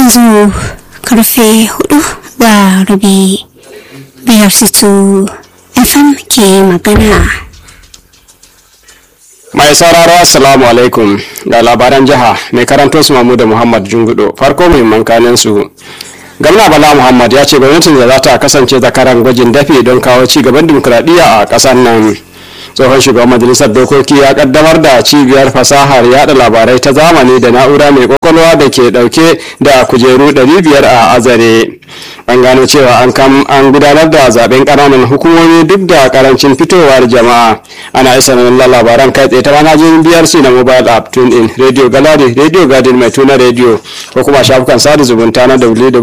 yanzu karfe 4:30 biyar situ FM ke magana. Mai sauraro assalamu alaikum da labaran jiha mai karanto su Mahmud Muhammad Jungudo. Farko muhimman kanin su. Gwamna Bala Muhammad ya ce gwamnatin za ta kasance zakaran gwajin dafi don kawo ci gaban dimokuraɗiyya a ƙasar nan. Tsohon shugaban majalisar dokoki ya kaddamar da cibiyar fasahar yada labarai ta zamani da na'ura mai kwakwalwa da ke dauke da kujeru 500 a Azare. An gano cewa an gudanar da zaben ƙananan hukumomi duk da karancin fitowar jama'a. Ana isa na labaran kai tsaye ta manhajin BRC na mobile app, tune in, radio gallery, radio garden mai tuna radio ko kuma shafukan sada zumunta na